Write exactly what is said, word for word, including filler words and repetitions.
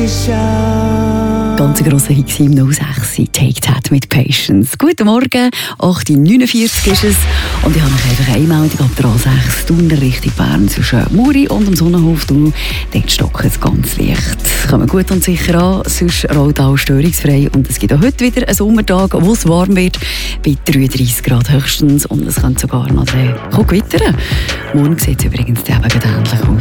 Ganz ein grosser Hit im null sechs, Take That mit Patience. Guten Morgen, acht Uhr neunundvierzig ist es. Und ich habe noch einfach eine Meldung ab der A sechs, Thuner Richtung Bern, zwischen Muri und dem Sonnenhof. Dort stockt es ganz leicht. Kommen gut und sicher an, sonst rollt auch störungsfrei. Und es gibt auch heute wieder einen Sommertag, wo es warm wird, bei dreiunddreissig Grad höchstens. Und es könnte sogar noch gewittern. Morgen sieht es übrigens eben ähnlich aus.